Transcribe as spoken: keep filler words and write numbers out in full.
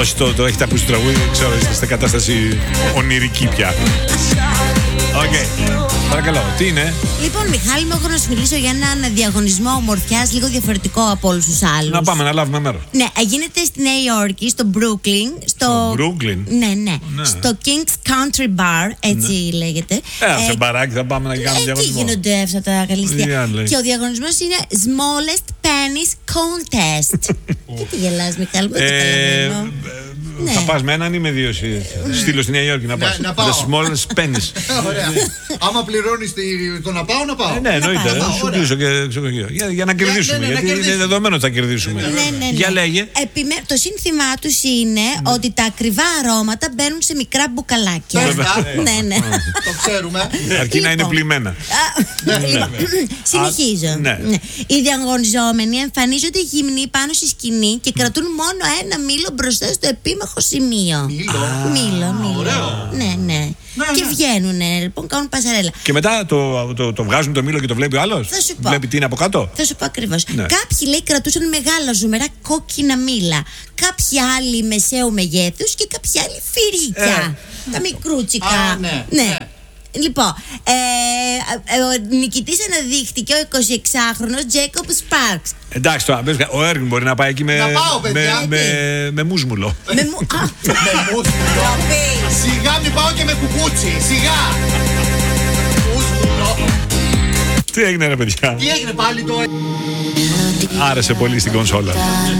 Όσοι το, το έχετε ακούσει το τραγούδι, δεν ξέρω, είστε σε κατάσταση ονειρική πια. Οκ. Okay. Παρακαλώ, τι είναι? Λοιπόν, Μιχάλη, μου έχω να σου μιλήσω για έναν διαγωνισμό ομορφιάς λίγο διαφορετικό από όλους τους άλλους. Να πάμε να λάβουμε μέρος. Ναι, γίνεται στη Νέα Υόρκη, στο Brooklyn. Στο, στο Brooklyn. Ναι, ναι, ναι. Στο King's Country Bar, έτσι ναι. λέγεται. Ε, σε μπαράκι θα πάμε να κάνουμε ε, διαγωνισμό. Εκεί γίνονται αυτά τα καλυστία. Και ο διαγωνισμός είναι Smallest Penis Contest. Και τι γελάς, Μιχάλη, δεν καταλαβαίνω. Ναι. Θα πας με έναν ή με δύο εσύ. Στείλω στη Νέα Υόρκη να πας. Ναι, να πάω. The smallest penis. Ωραία. Άμα πληρώνεις το να πάω, να πάω. Ε, ναι, εννοείται. Σου κλείσω και ξεχωρίζω. Για, για να κερδίσουμε. Ναι, ναι, γιατί να είναι δεδομένο ότι θα κερδίσουμε. Ναι, ναι, ναι. Για λέγε. Επιμέ... Το σύνθημά τους είναι ναι. ότι τα ακριβά αρώματα μπαίνουν σε μικρά μπουκαλάκια. Ναι, ναι. Το ξέρουμε. Αρκεί να είναι πλημμένα. Συνεχίζω. Οι διαγωνιζόμενοι εμφανίζονται γυμνοί πάνω στη σκηνή και κρατούν μόνο ένα μήλο μπροστά στο επίμαχο σημείο. Μήλο. Μήλο, μήλο. Ναι, ναι. Και βγαίνουν, λοιπόν, κάνουν πασαρέλα. Και μετά το, το, το βγάζουν το μήλο και το βλέπει ο άλλος. Θα σου πω. Βλέπει τι είναι από κάτω. Θα σου πω ακριβώς. Ναι. Κάποιοι, λέει, κρατούσαν μεγάλα ζουμερά κόκκινα μήλα. Κάποιοι άλλοι μεσαίου μεγέθους και κάποιοι άλλοι φυρίκια. Ε. Τα μικρούτσικα. Α, ναι. ναι. Λοιπόν, ε, ε, ο νικητής αναδείχθηκε ο εικοσιεξάχρονος Jacob Sparks. Εντάξει τώρα, ο Έργιν μπορεί να πάει εκεί με, πάω, με, με, με μούσμουλο. Με μου... Α, με μούσμουλο. Σιγά μην πάω και με κουκούτσι. Σιγά. Μούσμουλο. Τι έγινε ρε παιδιά? Τι έγινε πάλι το... Άρεσε πολύ στην κονσόλα.